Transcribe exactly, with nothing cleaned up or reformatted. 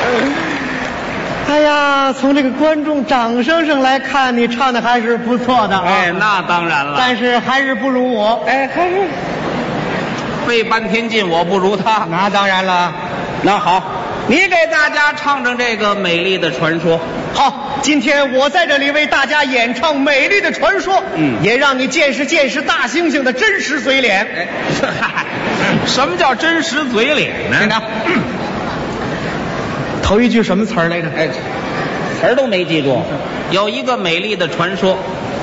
哎呀，从这个观众掌声上来看，你唱的还是不错的啊。 哎，那当然了。 但是还是不如我。 哎，还是费半天劲，我不如他。 那当然了。 那好，你给大家唱唱这个美丽的传说。 好，今天我在这里为大家演唱《美丽的传说》， 嗯， 也让你见识见识大猩猩的真实嘴脸。 哎，嗨，什么叫真实嘴脸呢？ 听着，头一句什么词儿来着？ 哎，词儿都没记住。有一个美丽的传说，